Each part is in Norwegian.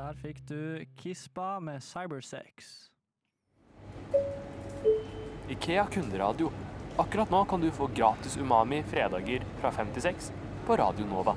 Der fikk du Kispa med Cybersex. IKEA kunderadio. Akkurat nå kan du få gratis umami fredager fra 5 til 6 på Radio Nova.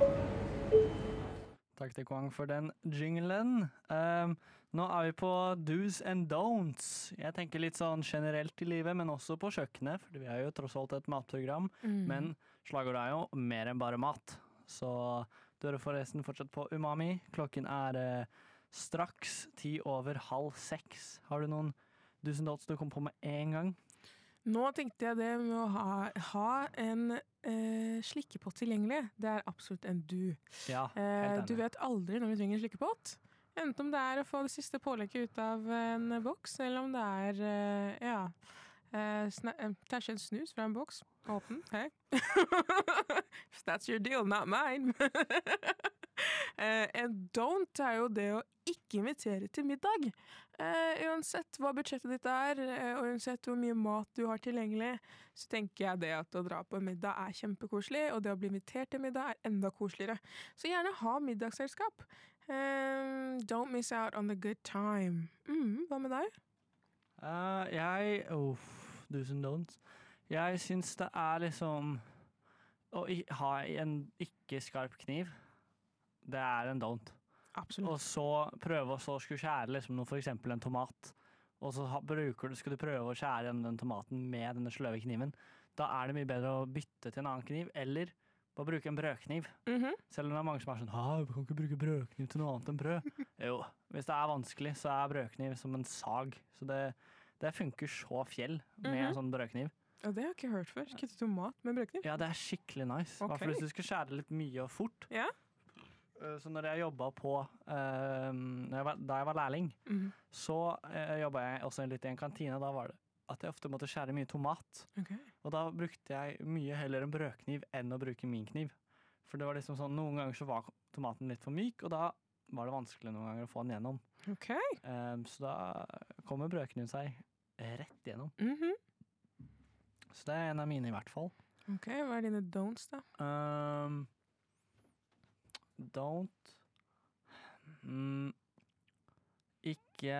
Takk til Kwang for den jinglen. Nå er vi på do's and don'ts. Jeg tenker litt sånn generelt i livet, men også på kjøkkenet, for vi er jo tross alt et matprogram. Men slagordet er jo mer enn bare mat. Så du hører forresten fortsatt på Umami. Klokken er straks 5:10. Har du noen do's and don'ts du kom på med en gang? Nå tenkte jeg det med å ha en slikkepott tilgjengelig. Det er absolutt en du. Ja, helt enig. Du vet aldri når du trenger en slikkepott. Enten om det er å få det siste pålegget ut av en boks, eller om det er tæsje en snus fra en boks. Åpen. Hei. That's your deal, not mine. En don't er jo det å ikke invitere til middag. Uansett hva budsjettet ditt er, og uansett hvor mye mat du har tilgjengelig, så tenker jeg det at å dra på middag er kjempekoselig, og det å bli invitert til middag er enda koseligere. Så gjerne ha middagsselskap. Don't miss out on the good time. Hva med deg? Do's and don'ts. Jeg synes det er liksom å ha en ikke-skarp kniv. Det er en don't. Absolutt. Og så prøve å skulle skjære liksom noe, for eksempel en tomat. Og så skal du prøve å skjære den tomaten med denne sløve kniven. Da er det mye bedre å bytte til en annen kniv, eller bare bruke en brødkniv. Selv om det er mange som er sånn, du kan ikke bruke brødkniv til noe annet enn brød. Jo, hvis det er vanskelig, så er brødkniv som en sag. Så det funker så fjell med en sånn brødkniv. Ja, det har jeg ikke hørt før. Kutte tomat med brødkniv? Ja, det er skikkelig nice. I hvert fall hvis du skal skjære litt mye og fort. Ja. Så når jeg jobbet da jeg var lærling, så jobbet jeg også litt i en kantine. Da var det at jeg ofte måtte skjære mye tomat. Okay. Og da brukte jeg mye heller en brødkniv enn å bruke min kniv. For det var liksom sånn, noen ganger så var tomaten litt for myk, og da var det vanskelig noen ganger å få den gjennom. Okay. Så da kommer brødkniven seg rett gjennom. Så det er en av mine i hvert fall. Ok, hva er dine don'ts da? Don't. Ikke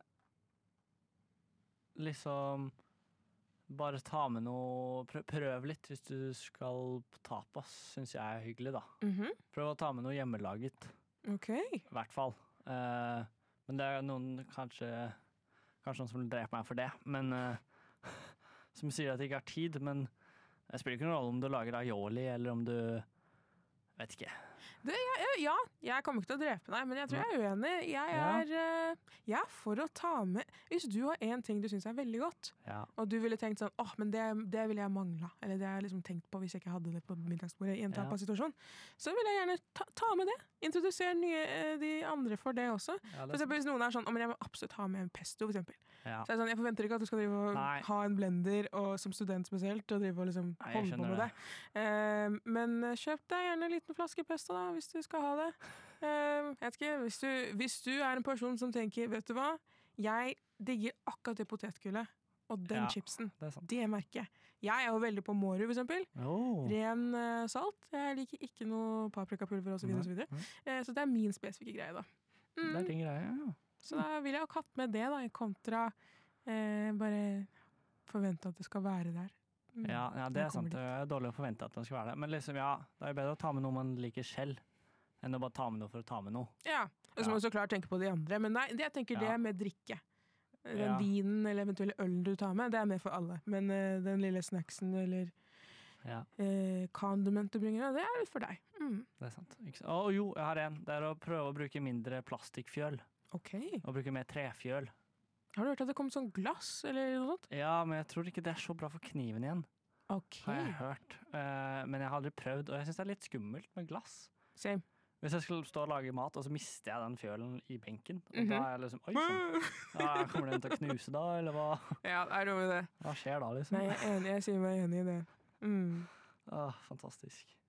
liksom bare ta med noe, prøv litt hvis du skal på tapas, synes jeg er hyggelig da. Prøv å ta med noe hjemmelaget. Ok. I hvert fall. Men det er noen kanskje noen som vil drepe meg for det, men som sier at de ikke har tid, men det spiller ikke noen rolle om du lager aioli, eller om du vet ikke. Ja, jeg kommer ikke til å drepe deg, men jeg tror jeg er uenig. Jeg er for å ta med, hvis du har en ting du synes er veldig godt, og du ville tenkt sånn, men det ville jeg mangla, eller det har jeg liksom tenkt på hvis jeg ikke hadde det på middagsbordet i en tapasituasjon, så vil jeg gjerne ta med det. Introdusere de andre for det også. For eksempel hvis noen er sånn, men jeg må absolutt ha med en pesto, for eksempel. Så er det sånn, jeg forventer ikke at du skal drive og ha en blender, og som student spesielt, og drive og liksom holde på med det. Men kjøp deg gjerne en liten flaske pesto da, hvis du skal ha det. Jeg vet ikke, hvis du er en person som tenker, vet du hva, jeg digger akkurat det potetgullet, og den chipsen, det merker jeg. Jeg er jo veldig på Måru, for eksempel. Ren salt. Jeg liker ikke noe paprikapulver og så videre, og så videre. Så det er min spesifikke greie da. Det er din greie, ja. Så da vil jeg ha katt med det da, kontra bare forvente at det skal være der. Ja, det er sant. Det er dårlig å forvente at den skal være der. Men liksom, det er bedre å ta med noe man liker selv, enn å bare ta med noe for å ta med noe. Ja, og så må du så klart tenke på de andre. Men nei, jeg tenker det med drikke. Den vinen eller eventuelle øl du tar med, det er med for alle. Men den lille snacksen eller condiment du bringer, det er litt for deg. Det er sant. Jo, jeg har en. Det er å prøve å bruke mindre plastikkfjøl. Ok. Og bruke mer trefjøl. Har du hørt at det kommer sånn glass eller noe sånt? Ja, men jeg tror ikke det er så bra for kniven igjen. Ok. Har jeg hørt. Men jeg har aldri prøvd, og jeg synes det er litt skummelt med glass. Same. Hvis jeg skulle stå og lage mat, og så mister jeg den fjølen i benken, og da er jeg liksom, oi sånn. Kommer den til å knuse da, eller hva? Ja, det er noe med det. Hva skjer da, liksom? Nei, jeg er enig, jeg sier meg enig i det. Fantastisk.